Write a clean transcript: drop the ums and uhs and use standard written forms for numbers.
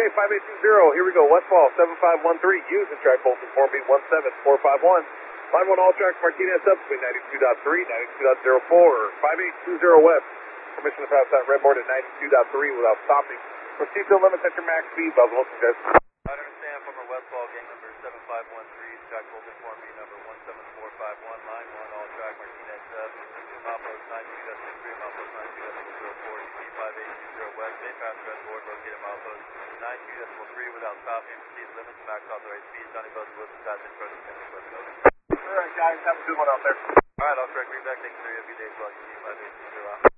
Okay, 5820, here we go. Westfall, 7513, use and track Bolton Form B 17451. Line 1 all track Martinez up between 92.3, 92.04, 5820 west. Permission to pass that redboard at 92.3 without stopping. Proceed to limits at your max speed, Bubba. Listen, guys. I understand from our Westfall gang number 7513, track Bolton Form B number 17451, line 1 all track Martinez up, milepost 92.3, milepost 92.04, UP 5820 west, main pass redboard, located milepost 92.3 without stopping. Proceed limits, max authorized speed, Johnny Bus, Wilson, Dodson, Cronin, Kennedy, West Coast. Alright, guys, have a good one out there. Alright, I'll correct read back. Thanks for your good day as well. UP 5820 out.